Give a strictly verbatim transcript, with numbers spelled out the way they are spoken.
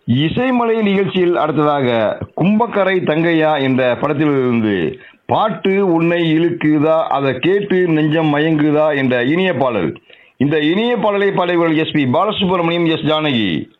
இசைமலை நிகழ்ச்சியில் அடுத்ததாக கும்பக்கரை தங்கையா என்ற படத்திலிருந்து பாட்டு உன்னை இழுக்குதா அதை கேட்டு நெஞ்சம் மயங்குதா என்ற இனிய பாடல். இந்த இனிய பாடலை பாடியவர்கள் S B Balasubramaniam, S Janaki.